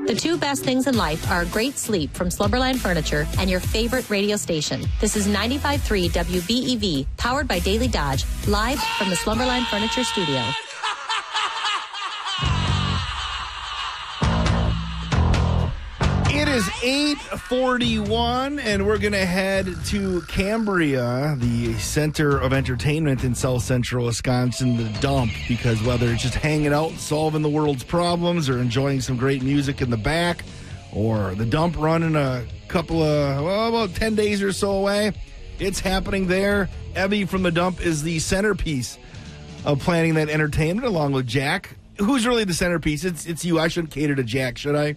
The two best things in life are a great sleep from Slumberland Furniture and your favorite radio station. This is 95.3 WBEV, powered by Daily Dodge, live from the Slumberland Furniture studio. It is 8:41, and we're going to head to Cambria, the center of entertainment in South Central Wisconsin, the Dump, because whether it's just hanging out, solving the world's problems, or enjoying some great music in the back, or the Dump running a couple of, about 10 days or so away, it's happening there. Evie from the Dump is the centerpiece of planning that entertainment, along with Jack. Who's really the centerpiece? It's you. I shouldn't cater to Jack, should I?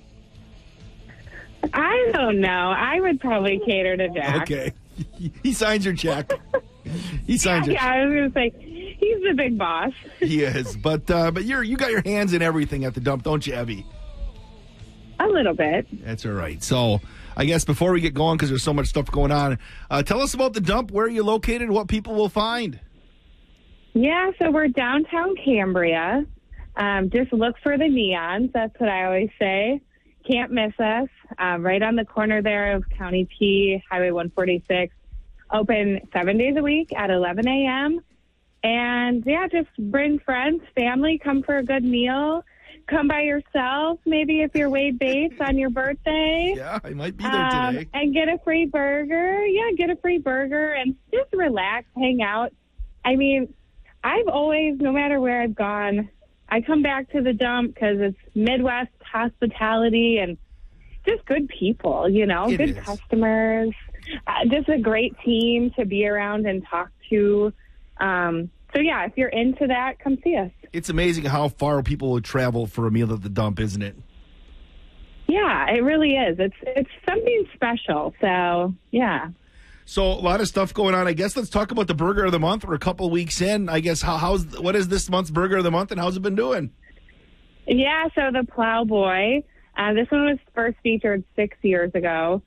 I don't know. I would probably cater to Jack. Okay. He signs your check. He signs your check. Yeah, I was going to say, he's the big boss. He is. But you got your hands in everything at the Dump, don't you, Evie? A little bit. That's all right. So I guess before we get going, because there's so much stuff going on, tell us about the Dump, where you're located, what people will find. Yeah, so we're downtown Cambria. Just look for the neons. That's what I always say. Can't miss us. Right on the corner there of County P, Highway 146. Open 7 days a week at 11 a.m. And, yeah, just bring friends, family, come for a good meal. Come by yourself, maybe if you're Wade Bates on your birthday. Yeah, I might be there today. And get a free burger. Yeah, get a free burger and just relax, hang out. I mean, I've always, no matter where I've gone, I come back to the Dump because it's Midwest hospitality and just good people, good customers. Just a great team to be around and talk to. So, yeah, if you're into that, come see us. It's amazing how far people would travel for a meal at the Dump, isn't it? Yeah, it really is. It's something special. So, yeah. So a lot of stuff going on. I guess let's talk about the Burger of the Month. We're a couple of weeks in. I guess what is this month's Burger of the Month, and how's it been doing? Yeah, so the Plowboy. This one was first featured 6 years ago.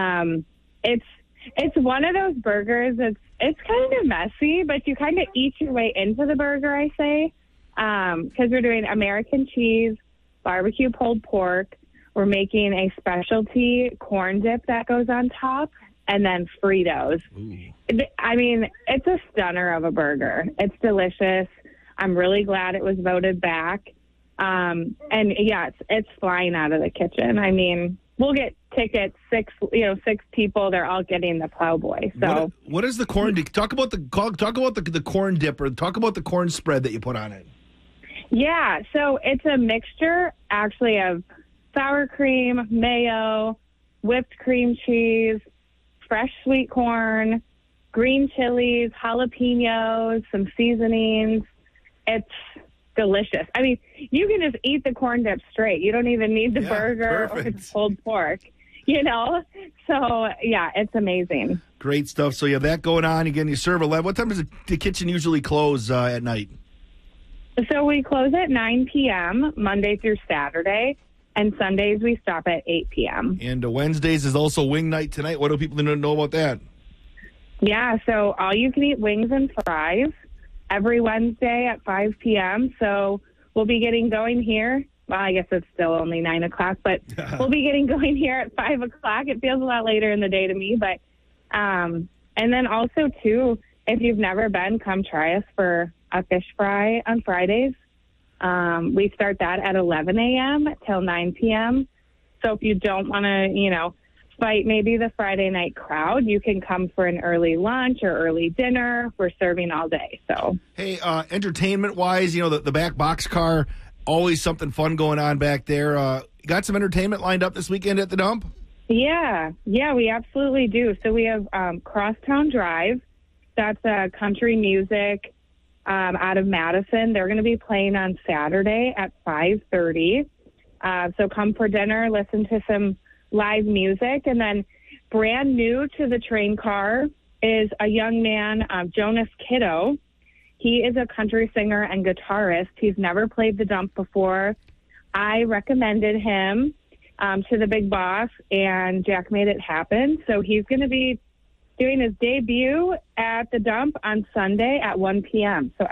It's one of those burgers. It's kind of messy, but you kind of eat your way into the burger, I say, because we're doing American cheese, barbecue pulled pork. We're making a specialty corn dip that goes on top, and then Fritos. Ooh. I mean, it's a stunner of a burger. It's delicious. I'm really glad it was voted back. And yeah, it's flying out of the kitchen. I mean, we'll get tickets, six people. They're all getting the Plowboy. So what is the corn dip? Talk about the corn dip, or talk about the corn spread that you put on it. Yeah, so it's a mixture actually of sour cream, mayo, whipped cream cheese, fresh sweet corn, green chilies, jalapenos, some seasonings. It's delicious. I mean, you can just eat the corn dip straight. You don't even need the burger or the pulled pork, So, yeah, it's amazing. Great stuff. So, you have that going on. Again, you serve 11. What time does the kitchen usually close at night? So, we close at 9 p.m., Monday through Saturday. And Sundays, we stop at 8 p.m. And Wednesdays is also wing night tonight. What do people know about that? Yeah, so all you can eat wings and fries every Wednesday at 5 p.m. So we'll be getting going here. Well, I guess it's still only 9 o'clock, but we'll be getting going here at 5 o'clock. It feels a lot later in the day to me. But and then also, too, if you've never been, come try us for a fish fry on Fridays. We start that at 11 a.m. till 9 p.m. So if you don't want to, fight maybe the Friday night crowd, you can come for an early lunch or early dinner. We're serving all day. So, hey, entertainment-wise, the back boxcar, always something fun going on back there. Got some entertainment lined up this weekend at the Dump? Yeah, we absolutely do. So we have Crosstown Drive. That's country music out of Madison. They're going to be playing on Saturday at 5:30. So come for dinner, listen to some live music. And then brand new to the train car is a young man, Jonas Kiddo. He is a country singer and guitarist. He's never played the Dump before. I recommended him to the big boss, and Jack made it happen. So he's going to be doing his debut at the Dump on Sunday at 1 p.m. So